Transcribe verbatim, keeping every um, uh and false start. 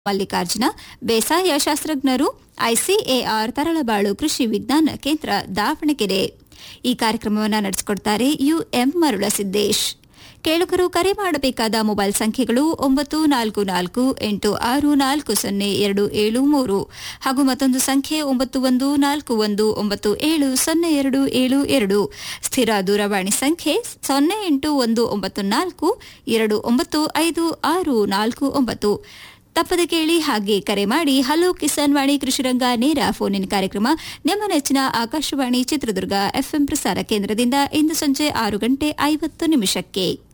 ಮಲ್ಲಿಕಾರ್ಜುನ ಬೇಸಾಯ ಶಾಸ್ತ್ರಜ್ಞರು ಐಸಿಎಆರ್ ತರಳಬಾಳು ಕೃಷಿ ವಿಜ್ಞಾನ ಕೇಂದ್ರ ದಾವಣಗೆರೆ. ಈ ಕಾರ್ಯಕ್ರಮವನ್ನು ನಡೆಸಿಕೊಡ್ತಾರೆ ಯುಎಂ ಮರುಳಸಿದ್ದೇಶ್. ಕೇಳುಗರು ಕರೆ ಮಾಡಬೇಕಾದ ಮೊಬೈಲ್ ಸಂಖ್ಯೆಗಳು ಒಂಬತ್ತು ನಾಲ್ಕು ನಾಲ್ಕು ಎಂಟು ಆರು ನಾಲ್ಕು ಸೊನ್ನೆ ಎರಡು ಏಳು ಮೂರು ಹಾಗೂ ಮತ್ತೊಂದು ಸಂಖ್ಯೆ ಒಂಬತ್ತು ಒಂದು ನಾಲ್ಕು ಒಂದು ಒಂಬತ್ತು ಏಳು ಸೊನ್ನೆ ಎರಡು ಏಳು ಎರಡು. ಸ್ಥಿರ ದೂರವಾಣಿ ಸಂಖ್ಯೆ ಸೊನ್ನೆ ಎಂಟು ಒಂದು ಒಂಬತ್ತು ನಾಲ್ಕು ಎರಡು ಒಂಬತ್ತು ಐದು ಆರು ನಾಲ್ಕು ಒಂಬತ್ತು. ತಪ್ಪದೆ ಕೇಳಿ ಹಾಗೆ ಕರೆ ಮಾಡಿ. ಹಲೋ ಕಿಸಾನ್ ವಾಣಿ ಕೃಷಿರಂಗ ನೇರ ಫೋನ್ ಇನ್ ಕಾರ್ಯಕ್ರಮ ನಿಮ್ಮ ನೆಚ್ಚಿನ ಆಕಾಶವಾಣಿ ಚಿತ್ರದುರ್ಗ ಎಫ್ಎಂ ಪ್ರಸಾರ ಕೇಂದ್ರದಿಂದ ಇಂದು ಸಂಜೆ ಆರು ಗಂಟೆ ಐವತ್ತು ನಿಮಿಷಕ್ಕೆ.